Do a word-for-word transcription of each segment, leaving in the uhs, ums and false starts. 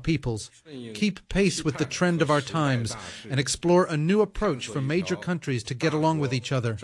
peoples, keep pace with the trend of our times, and explore a new approach for major countries to get along with each other.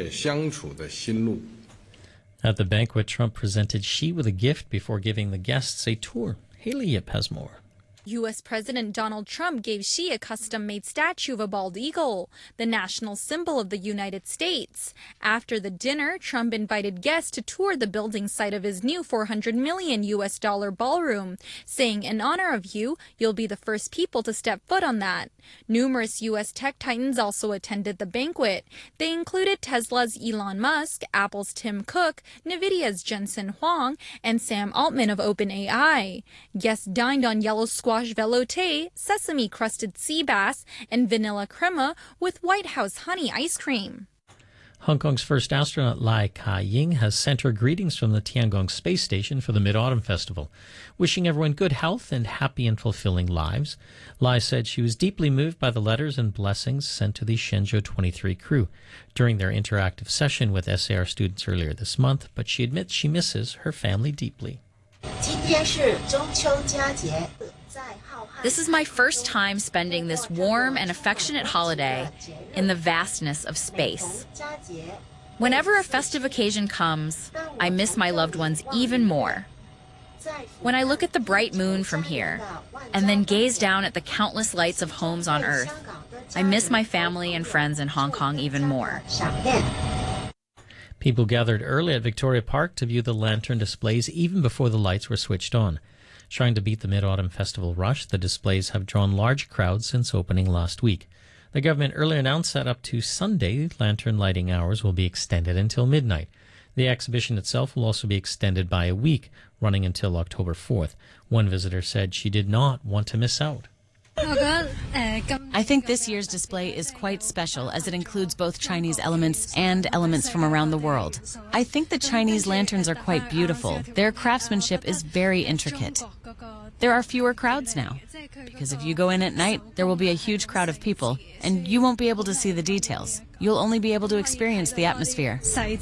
At the banquet, Trump presented Xi with a gift before giving the guests a tour. Haley Yip has more. U S President Donald Trump gave Xi a custom-made statue of a bald eagle, the national symbol of the United States. After the dinner, Trump invited guests to tour the building site of his new four hundred million U S dollar ballroom, saying, "In honor of you, you'll be the first people to step foot on that." Numerous U S tech titans also attended the banquet. They included Tesla's Elon Musk, Apple's Tim Cook, Nvidia's Jensen Huang, and Sam Altman of OpenAI. Guests dined on yellow squash velouté, sesame-crusted sea bass, and vanilla crema with White House honey ice cream. Hong Kong's first astronaut Lai Ka-ying has sent her greetings from the Tiangong Space Station for the Mid-Autumn Festival, wishing everyone good health and happy and fulfilling lives. Lai said she was deeply moved by the letters and blessings sent to the Shenzhou twenty-three crew during their interactive session with S A R students earlier this month, but she admits she misses her family deeply. This is my first time spending this warm and affectionate holiday in the vastness of space. Whenever a festive occasion comes, I miss my loved ones even more. When I look at the bright moon from here, and then gaze down at the countless lights of homes on Earth, I miss my family and friends in Hong Kong even more. People gathered early at Victoria Park to view the lantern displays even before the lights were switched on. Trying to beat the Mid-Autumn Festival rush, the displays have drawn large crowds since opening last week. The government earlier announced that up to Sunday, lantern lighting hours will be extended until midnight. The exhibition itself will also be extended by a week, running until October fourth. One visitor said she did not want to miss out. I think this year's display is quite special as it includes both Chinese elements and elements from around the world. I think the Chinese lanterns are quite beautiful. Their craftsmanship is very intricate. There are fewer crowds now, because if you go in at night, there will be a huge crowd of people, and you won't be able to see the details. You'll only be able to experience the atmosphere.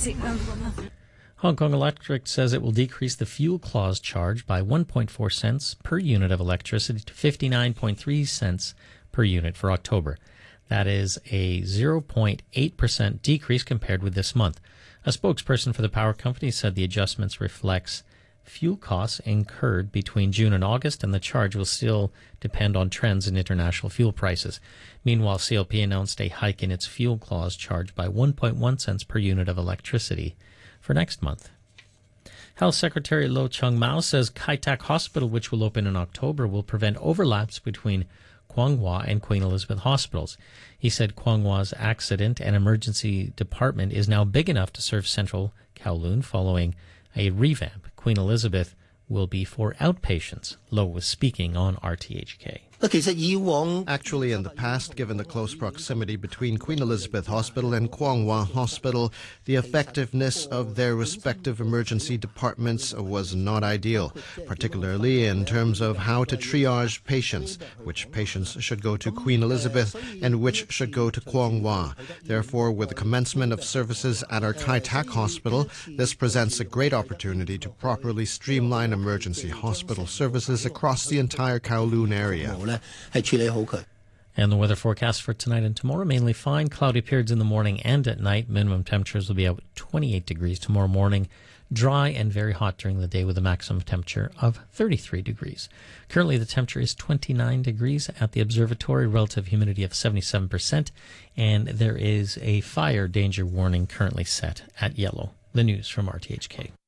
Hong Kong Electric says it will decrease the fuel clause charge by one point four cents per unit of electricity to fifty-nine point three cents per unit for October. That is a zero point eight percent decrease compared with this month. A spokesperson for the power company said the adjustments reflects fuel costs incurred between June and August, and the charge will still depend on trends in international fuel prices. Meanwhile, C L P announced a hike in its fuel clause charge by one point one cents per unit of electricity for next month. Health Secretary Lo Chung-Mao says Kai Tak Hospital, which will open in October, will prevent overlaps between Kwong Wah and Queen Elizabeth hospitals. He said Kwong Wah's accident and emergency department is now big enough to serve central Kowloon following a revamp. Queen Elizabeth will be for outpatients. Lo was speaking on R T H K. Actually, in the past, given the close proximity between Queen Elizabeth Hospital and Kwong Wah Hospital, the effectiveness of their respective emergency departments was not ideal, particularly in terms of how to triage patients, which patients should go to Queen Elizabeth and which should go to Kwong Wah. Therefore, with the commencement of services at our Kai Tak Hospital, this presents a great opportunity to properly streamline emergency hospital services across the entire Kowloon area. And the weather forecast for tonight and tomorrow, mainly fine, cloudy periods in the morning and at night. Minimum temperatures will be at twenty-eight degrees tomorrow morning. Dry and very hot during the day with a maximum temperature of thirty-three degrees. Currently the temperature is twenty-nine degrees at the observatory, relative humidity of seventy-seven percent, and there is a fire danger warning currently set at yellow. The news from R T H K.